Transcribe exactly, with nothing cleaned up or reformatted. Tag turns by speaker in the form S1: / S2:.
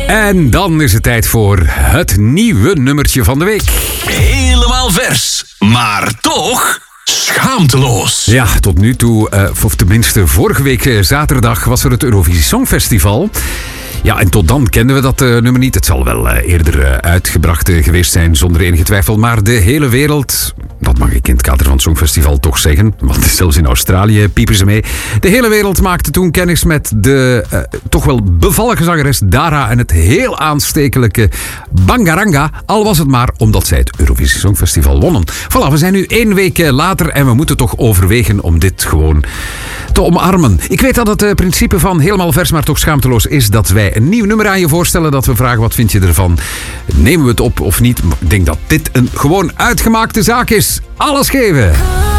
S1: En dan is het tijd voor het nieuwe nummertje van de week.
S2: Helemaal vers, maar toch schaamteloos.
S1: Ja, tot nu toe, uh, of tenminste vorige week uh, zaterdag was er het Eurovisie Songfestival. Ja, en tot dan kenden we dat uh, nummer niet. Het zal wel uh, eerder uh, uitgebracht uh, geweest zijn, zonder enige twijfel. Maar de hele wereld, dat mag ik in het kader van het Songfestival toch zeggen, want zelfs in Australië piepen ze mee. De hele wereld maakte toen kennis met de uh, toch wel bevallige zangeres Dara en het heel aanstekelijke Bangaranga. Al was het maar omdat zij het Eurovisie Songfestival wonnen. Voilà, we zijn nu één week uh, later en we moeten toch overwegen om dit gewoon te omarmen. Ik weet dat het uh, principe van helemaal vers, maar toch schaamteloos is dat wij een nieuw nummer aan je voorstellen, dat we vragen wat vind je ervan. Nemen we het op of niet? Ik denk dat dit een gewoon uitgemaakte zaak is. Alles geven!